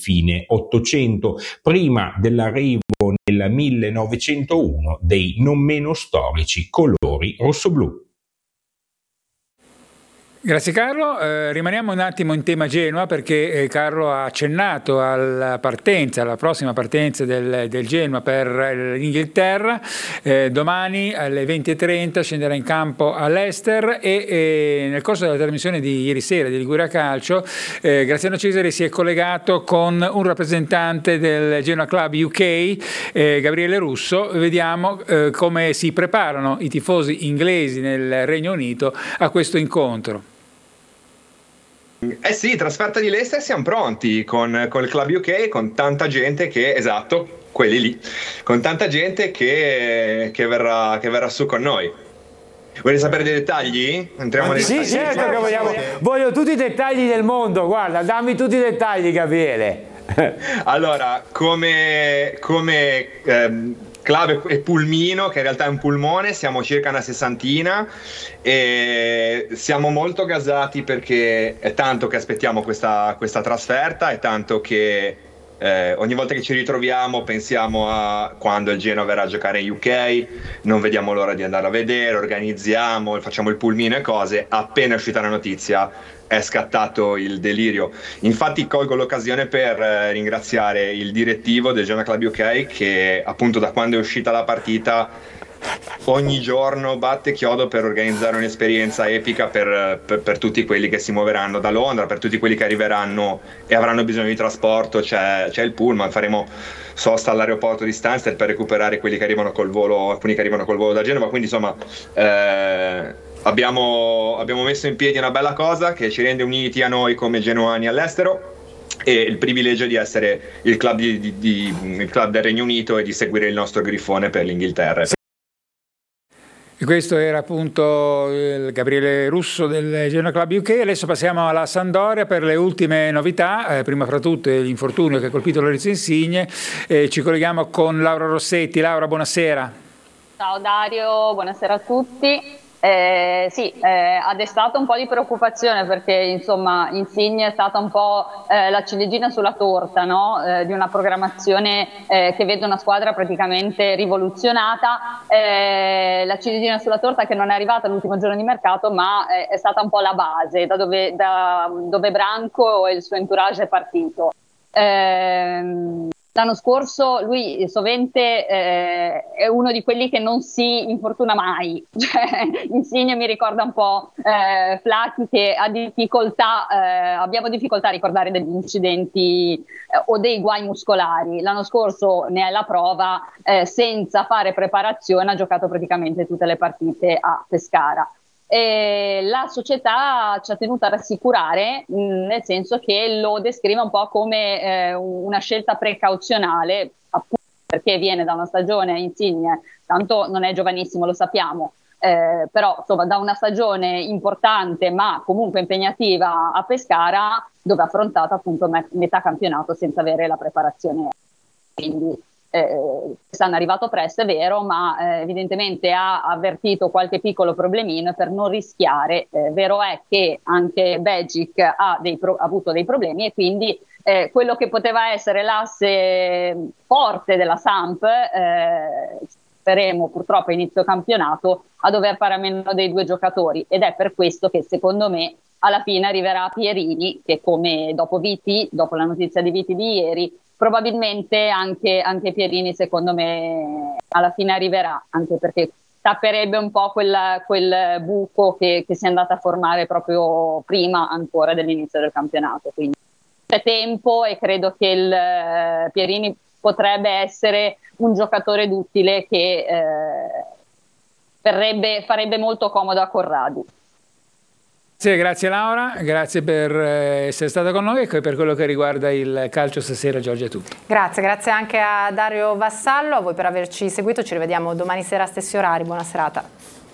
fine Ottocento, prima dell'arrivo nel 1901 dei non meno storici colori rossoblù. Grazie Carlo, rimaniamo un attimo in tema Genoa perché Carlo ha accennato alla prossima partenza del Genoa per l'Inghilterra. Domani alle 20:30 scenderà in campo all'Ester e nel corso della trasmissione di ieri sera di Liguria Calcio Graziano Cesari si è collegato con un rappresentante del Genoa Club UK, Gabriele Russo. Vediamo come si preparano i tifosi inglesi nel Regno Unito a questo incontro. Eh sì, trasferta di Leicester, siamo pronti con il Club UK, con tanta gente quelli lì, con tanta gente che verrà su con noi. Volete sapere dei dettagli? Entriamo nei dettagli. Sì, certo che voglio tutti i dettagli del mondo, guarda, dammi tutti i dettagli, Gabriele. Allora, come club e pulmino, che in realtà è un pulmone, siamo circa una sessantina e siamo molto gasati perché è tanto che aspettiamo questa trasferta, è tanto che ogni volta che ci ritroviamo pensiamo a quando il Genoa verrà a giocare in UK, non vediamo l'ora di andare a vedere, organizziamo, facciamo il pulmino e cose. Appena è uscita la notizia è scattato il delirio. Infatti colgo l'occasione per ringraziare il direttivo del Genoa Club UK che appunto da quando è uscita la partita ogni giorno batte chiodo per organizzare un'esperienza epica per tutti quelli che si muoveranno da Londra, per tutti quelli che arriveranno e avranno bisogno di trasporto. C'è il pullman, faremo sosta all'aeroporto di Stansted per recuperare quelli che arrivano col volo, alcuni che arrivano col volo da Genova, quindi insomma abbiamo messo in piedi una bella cosa che ci rende uniti a noi come genuani all'estero e il privilegio di essere il club, il club del Regno Unito e di seguire il nostro grifone per l'Inghilterra. E questo era appunto il Gabriele Russo del Genoa Club UK. Adesso passiamo alla Sampdoria per le ultime novità, prima fra tutte l'infortunio che ha colpito Lorenzo Insigne. Ci colleghiamo con Laura Rossetti. Laura, buonasera. Ciao Dario, buonasera a tutti. Ha destato un po' di preoccupazione perché insomma Insigne è stata un po' la ciliegina sulla torta, no? Di una programmazione che vede una squadra praticamente rivoluzionata, la ciliegina sulla torta che non è arrivata l'ultimo giorno di mercato ma è stata un po' la base da dove Branco e il suo entourage è partito. L'anno scorso lui sovente è uno di quelli che non si infortuna mai, Insigne mi ricorda un po' Flacchi che ha difficoltà, abbiamo difficoltà a ricordare degli incidenti o dei guai muscolari. L'anno scorso ne è la prova, senza fare preparazione ha giocato praticamente tutte le partite a Pescara. E la società ci ha tenuto a rassicurare, nel senso che lo descrive un po' come una scelta precauzionale, appunto perché viene da una stagione Insigne, tanto non è giovanissimo, lo sappiamo, però insomma da una stagione importante ma comunque impegnativa a Pescara, dove ha affrontato appunto metà campionato senza avere la preparazione. Quindi quest'anno è arrivato presto, è vero, ma evidentemente ha avvertito qualche piccolo problemino per non rischiare. Vero è che anche Begic ha avuto dei problemi e quindi quello che poteva essere l'asse forte della Samp, speriamo purtroppo a inizio campionato, a dover fare a meno dei due giocatori, ed è per questo che secondo me alla fine arriverà Pierini, che come dopo la notizia di Viti di ieri, probabilmente anche Pierini secondo me alla fine arriverà, anche perché tapperebbe un po' quel buco che si è andata a formare proprio prima ancora dell'inizio del campionato. Quindi c'è tempo e credo che il Pierini potrebbe essere un giocatore duttile che farebbe molto comodo a Corradi. Grazie Laura, grazie per essere stata con noi e per quello che riguarda il calcio stasera. Giorgia, è tutto. Grazie anche a Dario Vassallo, a voi per averci seguito, ci rivediamo domani sera a stessi orari, buona serata.